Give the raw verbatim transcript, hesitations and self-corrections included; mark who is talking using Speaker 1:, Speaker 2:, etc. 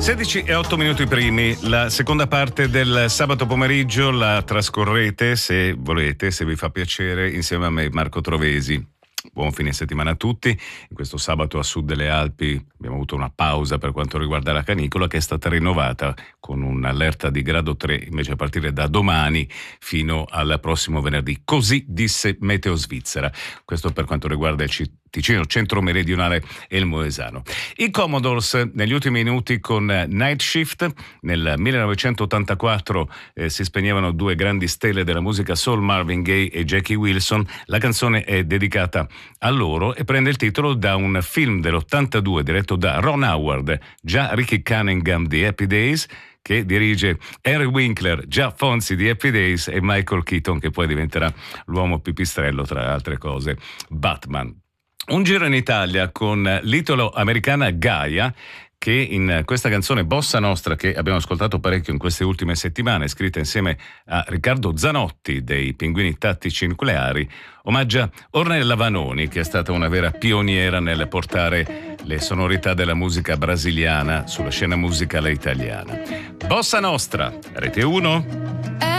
Speaker 1: sedici e otto minuti primi, la seconda parte del sabato pomeriggio la trascorrete, se volete, se vi fa piacere, insieme a me, Marco Trovesi. Buon fine settimana a tutti. In questo sabato a sud delle Alpi abbiamo avuto una pausa per quanto riguarda la canicola, che è stata rinnovata con un'allerta di grado tre invece a partire da domani fino al prossimo venerdì. Così disse Meteo Svizzera. Questo per quanto riguarda il cittadino Ticino centro-meridionale e il Moesano. I Commodores negli ultimi minuti con Night Shift. Nel millenovecentottantaquattro eh, si spegnevano due grandi stelle della musica soul, Marvin Gaye e Jackie Wilson. La canzone è dedicata a loro e prende il titolo da un film dell'ottantadue diretto da Ron Howard, già Ricky Cunningham di Happy Days, che dirige Henry Winkler, già Fonzi di Happy Days, e Michael Keaton, che poi diventerà l'uomo pipistrello, tra altre cose, Batman. Un giro in Italia con l'italo-americana Gaia, che in questa canzone Bossa Nostra, che abbiamo ascoltato parecchio in queste ultime settimane, scritta insieme a Riccardo Zanotti dei Pinguini Tattici Nucleari, omaggia Ornella Vanoni, che è stata una vera pioniera nel portare le sonorità della musica brasiliana sulla scena musicale italiana. Bossa Nostra, Rete uno.